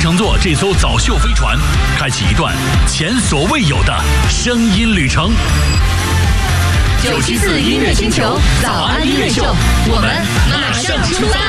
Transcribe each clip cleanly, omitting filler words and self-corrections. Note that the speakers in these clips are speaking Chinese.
乘坐这艘早秀飞船，开启一段前所未有的声音旅程。 974音乐星球早安音乐秀，我们马上出发。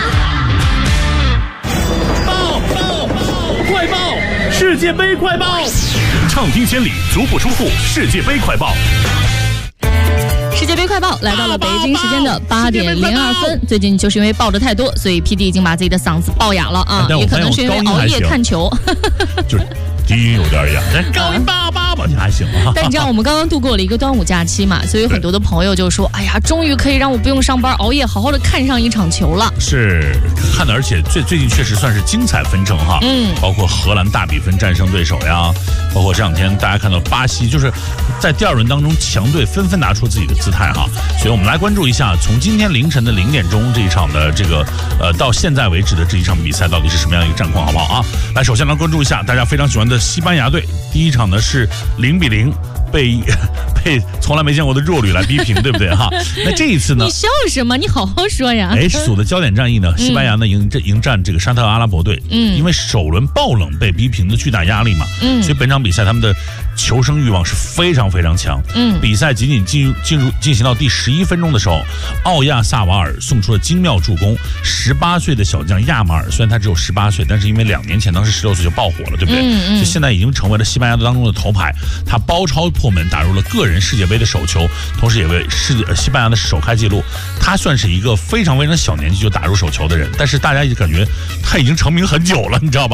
快报！世界杯快报！畅听千里，足不出户，世界杯快报。 世界杯快报来到了北京时间的8点02分。最近就是因为报的太多，所以 PD 已经把自己的嗓子爆哑了啊，也可能是因为熬夜看球。 就是低音有点哑，但高音叭叭吧，还行啊。 但你知道我们刚刚度过了一个端午假期嘛，所以有很多的朋友就说：“哎呀，终于可以让我不用上班熬夜，好好的看上一场球了。”是看的，而且最近确实算是精彩纷呈哈。包括荷兰大比分战胜对手呀，包括这两天大家看到巴西就是在第二轮当中强队纷纷拿出自己的姿态哈。所以我们来关注一下，从今天凌晨的0点钟这一场的这个到现在为止的这一场比赛到底是什么样一个战况，好不好啊？来，首先来关注一下大家非常喜欢的西班牙队，第一场呢是0-0被从来没见过的弱旅来逼平，对不对哈？那这一次呢？ 你笑什么？你好好说呀！ 所的焦点战役呢，西班牙呢迎战这个沙特阿拉伯队，因为首轮爆冷被逼平的巨大压力嘛，所以本场比赛他们的求生欲望是非常非常强。比赛仅仅进行到第11分钟的时候，奥亚萨瓦尔送出了精妙助攻，18岁的小将亚马尔，虽然他只有18岁，但是因为2年前当时16岁就爆火了，对不对？所以现在已经成为了西班牙当中的头牌，他包抄破门打入了个人世界杯的首球，同时也为西班牙的首开纪录。他算是一个非常非常小年纪就打入首球的人，但是大家也感觉他已经成名很久了，你知道吧？